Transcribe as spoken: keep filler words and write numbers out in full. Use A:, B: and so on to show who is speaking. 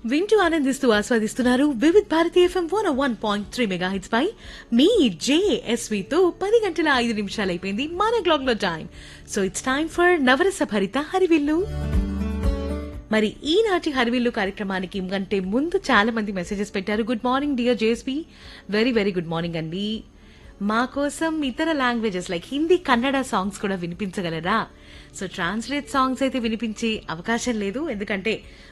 A: వింటూ ఆనందిస్తూ ఆస్వాదిస్తున్నారు Vividh Bharati FM one one point three mega hits పై మీ జేఎస్వితో పది గంటల ఐదు నిమిషాలు అయిపోయింది మన క్లాక్ లో time. So it's time for నవరస భరిత హరివిల్లు. మరి ఈనాటి హరివిల్లు కార్యక్రమానికి కంటే ముందు చాలా మంది మెసేజెస్ పెట్టారు. Good morning dear JSP, very very good morning అండి. మా కోసం ఇతర languages like Hindi Kannada songs కూడా వినిపించగలరా? సో ట్రాన్స్లేట్ సాంగ్స్ అయితే వినిపించే అవకాశం లేదు, ఎందుకంటే